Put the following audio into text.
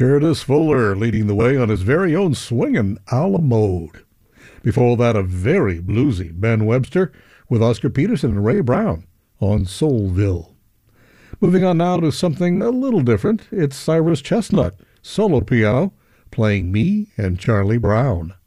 Curtis Fuller leading the way on his very own swingin' a la mode. Before that, a very bluesy Ben Webster with Oscar Peterson and Ray Brown on Soulville. Moving on now to something a little different, it's Cyrus Chestnut, solo piano, playing Me and Charlie Brown.